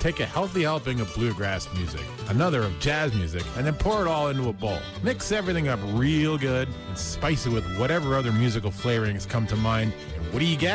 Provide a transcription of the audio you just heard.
Take a healthy helping of bluegrass music, another of jazz music, and then pour it all into a bowl. Mix everything up real good and spice it with whatever other musical flavorings come to mind. And what do you get?